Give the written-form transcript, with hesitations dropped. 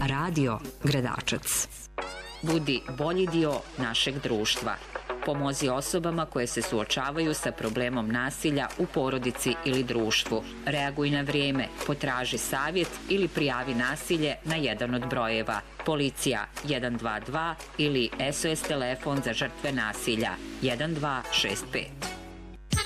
Radio Gradačac. Budi bolji dio našeg društva. Pomozi osobama koje se suočavaju sa problemom nasilja u porodici ili društvu. Reaguj na vrijeme, potraži savjet ili prijavi nasilje na jedan od brojeva. Policija 122 ili SOS telefon za žrtve nasilja 1265.